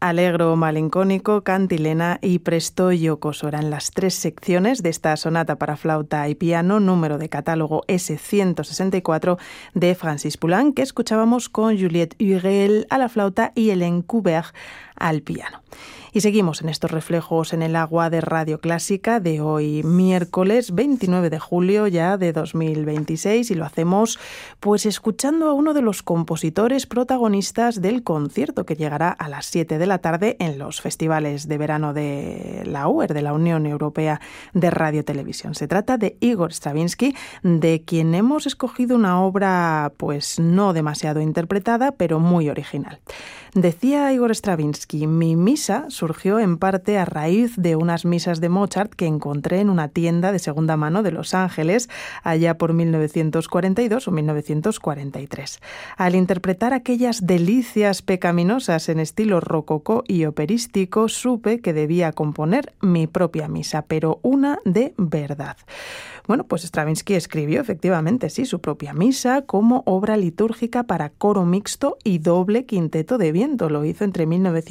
Allegro malincónico, cantilena y presto giocoso eran las tres secciones de esta sonata para flauta y piano, número de catálogo S164 de Francis Poulenc, que escuchábamos con Juliette Hurel a la flauta y Hélène Coubert al piano. Y seguimos en estos reflejos en el agua de Radio Clásica de hoy, miércoles 29 de julio ya de 2026, y lo hacemos pues escuchando a uno de los compositores protagonistas del concierto que llegará a las 7 de la tarde en los festivales de verano de la UER, de la Unión Europea de Radio Televisión. Se trata de Igor Stravinsky, de quien hemos escogido una obra pues no demasiado interpretada, pero muy original. Decía Igor Stravinsky: mi misa surgió en parte a raíz de unas misas de Mozart que encontré en una tienda de segunda mano de Los Ángeles allá por 1942 o 1943. Al interpretar aquellas delicias pecaminosas en estilo rococó y operístico, supe que debía componer mi propia misa, pero una de verdad. Bueno, pues Stravinsky escribió efectivamente, sí, su propia misa como obra litúrgica para coro mixto y doble quinteto de viento. Lo hizo entre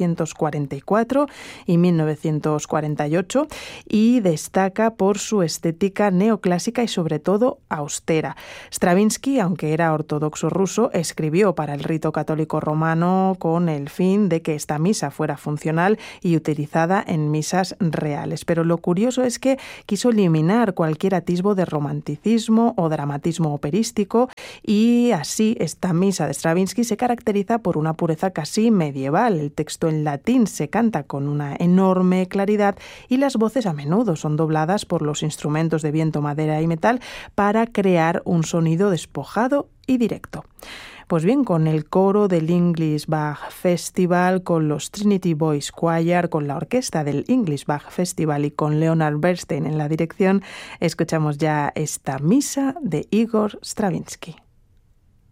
1944 y 1948 y destaca por su estética neoclásica y sobre todo austera. Stravinsky, aunque era ortodoxo ruso, escribió para el rito católico romano con el fin de que esta misa fuera funcional y utilizada en misas reales. Pero lo curioso es que quiso eliminar cualquier atisbo de romanticismo o dramatismo operístico, y así esta misa de Stravinsky se caracteriza por una pureza casi medieval. El texto en latín se canta con una enorme claridad y las voces a menudo son dobladas por los instrumentos de viento, madera y metal para crear un sonido despojado y directo. Pues bien, con el coro del English Bach Festival, con los Trinity Boys Choir, con la orquesta del English Bach Festival y con Leonard Bernstein en la dirección, escuchamos ya esta misa de Igor Stravinsky.